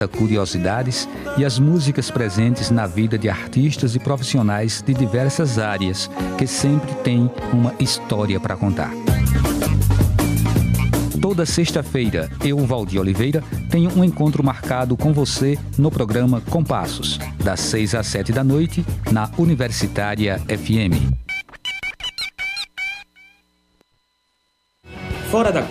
curiosidades e as músicas presentes na vida de artistas e profissionais de diversas áreas que sempre têm uma história para contar. Toda sexta-feira, eu, Valdir Oliveira, tenho um encontro marcado com você no programa Compassos, das 6 às 7 da noite, na Universitária FM. Fora da